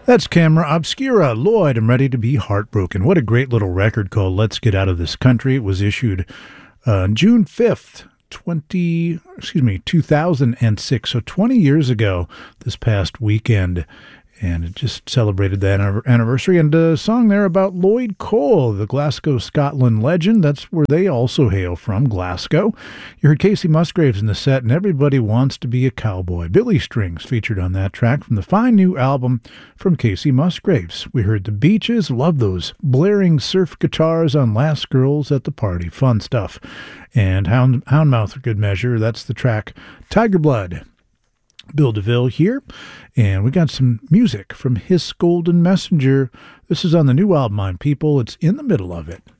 That's Camera Obscura. Lloyd, I'm ready to be heartbroken. What a great little record called Let's Get Out of This Country. It was issued June 5th, 2006. So 20 years ago this past weekend. And it just celebrated that anniversary. And a song there about Lloyd Cole, the Glasgow, Scotland legend. That's where they also hail from, Glasgow. You heard Casey Musgraves in the set, and Everybody Wants to Be a Cowboy. Billy Strings featured on that track from the fine new album from Casey Musgraves. We heard The Beaches. Love those blaring surf guitars on Last Girls at the Party. Fun stuff. And Houndmouth for good measure. That's the track Tiger Blood. Bill DeVille here, and we got some music from His Golden Messenger. This is on the new album on People. It's in the middle of it.